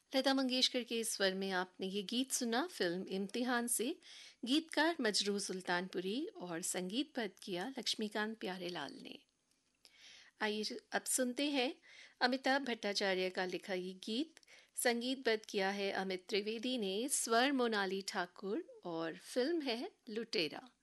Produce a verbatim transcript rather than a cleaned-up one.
लता मंगेशकर के स्वर में आपने ये गीत सुना फिल्म इम्तिहान से। गीतकार मजरू सुल्तानपुरी और संगीतबद्ध किया लक्ष्मीकांत प्यारेलाल ने। आइए अब सुनते हैं अमिताभ भट्टाचार्य का लिखा ये गीत। संगीतबद्ध किया है अमित त्रिवेदी ने, स्वर मोनाली ठाकुर और फिल्म है लुटेरा।